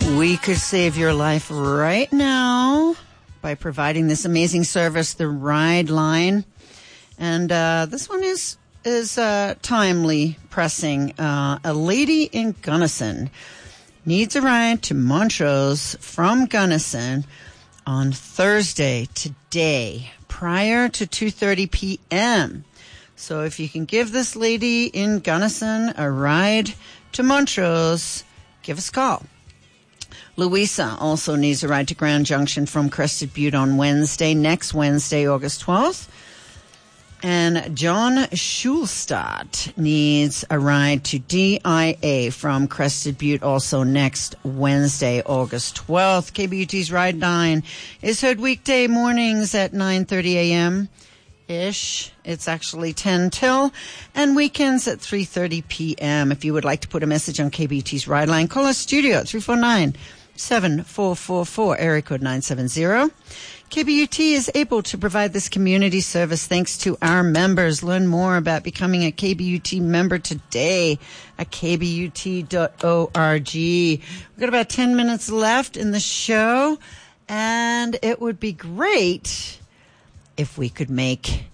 We could save your life right now by providing this amazing service, the Ride Line. And this one is timely, pressing. A lady in Gunnison needs a ride to Montrose from Gunnison on Thursday, today, prior to 2:30 p.m. So if you can give this lady in Gunnison a ride to Montrose, give us a call. Louisa also needs a ride to Grand Junction from Crested Butte on Wednesday, next Wednesday, August 12th. And John Schulstadt needs a ride to DIA from Crested Butte also next Wednesday, August 12th. KBUT's Ride 9 is heard weekday mornings at 9:30 a.m. ish. It's actually 10 till, and weekends at 3:30 p.m. If you would like to put a message on KBUT's Ride Line, call our studio at 349-7444, area code 970. KBUT is able to provide this community service thanks to our members. Learn more about becoming a KBUT member today at kbut.org. We've got about 10 minutes left in the show, and it would be great if we could make,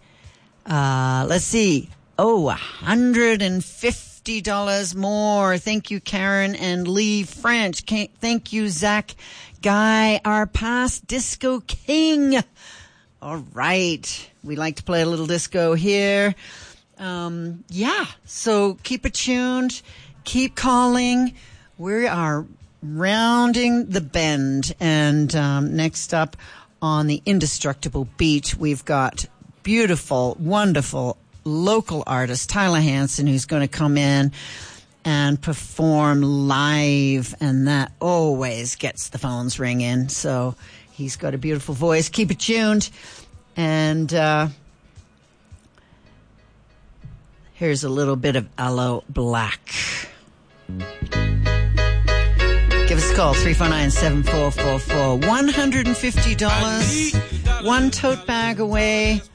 $150 more. Thank you, Karen and Lee French. Thank you, Zach Guy, our past disco king. All right. We like to play a little disco here. So keep it tuned. Keep calling. We are rounding the bend. And next up on the Indestructible Beat, we've got beautiful, wonderful local artist Tyler Hansen, who's going to come in and perform live, and that always gets the phones ringing. So he's got a beautiful voice. Keep it tuned. And here's a little bit of Aloe Black. Give us a call, 349-7444. $150, one tote bag away.